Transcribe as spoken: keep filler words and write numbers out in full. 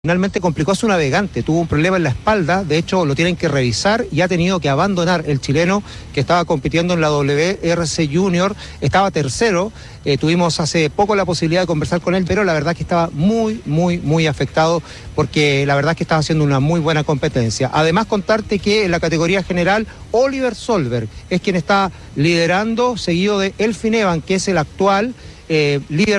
Finalmente complicó a su navegante, tuvo un problema en la espalda, de hecho lo tienen que revisar y ha tenido que abandonar el chileno que estaba compitiendo en la W R C Junior, estaba tercero, eh, tuvimos hace poco la posibilidad de conversar con él, pero la verdad que estaba muy, muy, muy afectado porque la verdad que estaba haciendo una muy buena competencia. Además contarte que en la categoría general Oliver Solberg es quien está liderando, seguido de Elfyn Evans, que es el actual eh, líder